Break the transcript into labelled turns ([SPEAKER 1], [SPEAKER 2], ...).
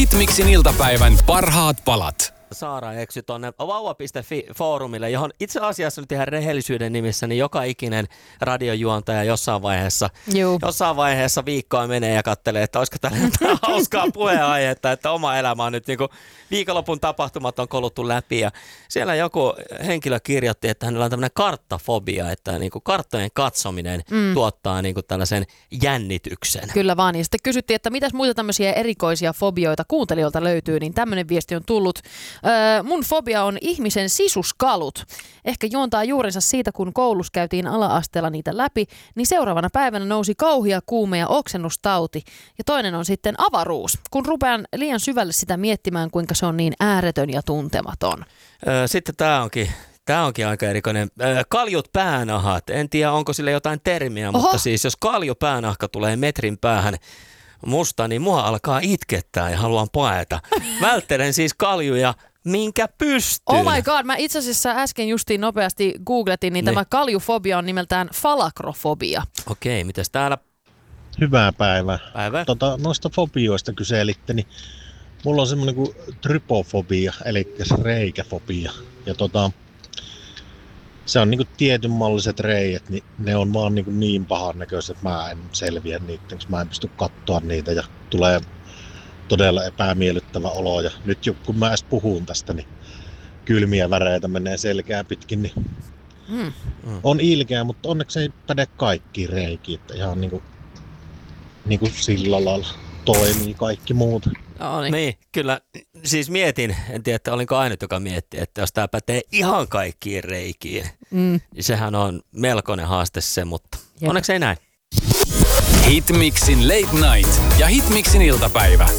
[SPEAKER 1] Hitmixin iltapäivän parhaat palat.
[SPEAKER 2] Saara eksy tuonne vauva.fi-foorumille, johon itse asiassa nyt ihan rehellisyyden nimissä, niin joka ikinen radiojuontaja jossain vaiheessa viikkoa menee ja katselee, että olisiko täällä jotain hauskaa puheenaihetta, että oma elämä on nyt niin kuin viikonlopun tapahtumat on koluttu läpi. Ja siellä joku henkilö kirjoitti, että hänellä on tämmöinen karttafobia, että niin kuin karttojen katsominen tuottaa niin kuin tällaisen jännityksen.
[SPEAKER 3] Kyllä vaan. Ja sitten kysyttiin, että mitäs muita tämmöisiä erikoisia fobioita kuuntelijoilta löytyy, niin tämmöinen viesti on tullut. Mun fobia on ihmisen sisuskalut. Ehkä juontaa juurensa siitä, kun koulussa käytiin ala-asteella niitä läpi, niin seuraavana päivänä nousi kauhia kuume ja oksennustauti. Ja toinen on sitten avaruus, kun rupean liian syvälle sitä miettimään, kuinka se on niin ääretön ja tuntematon.
[SPEAKER 2] Sitten Tämä onkin aika erikoinen. Kaljut päänahat. En tiedä, onko sille jotain termiä, mutta siis jos kalju päänahka tulee metrin päähän musta, niin mua alkaa itkettää ja haluan paeta. Välttelen siis kaljuja, minkä pystyyn.
[SPEAKER 3] Oh my god, mä itse asiassa äsken justiin nopeasti googletin, niin tämä kaljufobia on nimeltään falakrofobia.
[SPEAKER 2] Okei, mitäs täällä?
[SPEAKER 4] Hyvää päivää.
[SPEAKER 2] Päivä.
[SPEAKER 4] Noista fobioista kyselitte, niin mulla on semmoinen kuin trypofobia, eli reikäfobia. Ja se on niinku tietynmalliset reijät, niin ne on vaan niin pahan näköiset, että mä en selviä niitä, koska mä en pysty katsoa niitä ja tulee todella epämiellyttävä olo. Ja nyt kun mä edes puhun tästä, niin kylmiä väreitä menee selkää pitkin, niin on ilkeä, mutta onneksi ei päde kaikkiin reikiin, että ihan niinku sillä lailla toimii kaikki muut.
[SPEAKER 2] Niin, kyllä. Siis mietin, en tiedä, että olinko ainut, joka mietti, että jos tämä pätee ihan kaikkiin reikiin, niin sehän on melkoinen haaste se, mutta onneksi ei näin.
[SPEAKER 1] Hitmixin Late Night ja Hitmixin iltapäivä.